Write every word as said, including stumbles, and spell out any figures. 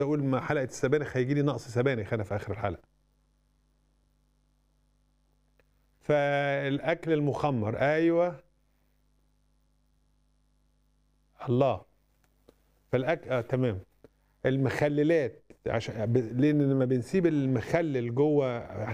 اقول ما حلقه السبانخ هيجي لي نقص سبانخ انا في اخر الحلقه. فالاكل المخمر ايوه الله. فالاكل اه تمام. المخللات عشان لان لما بنسيب المخلل جوه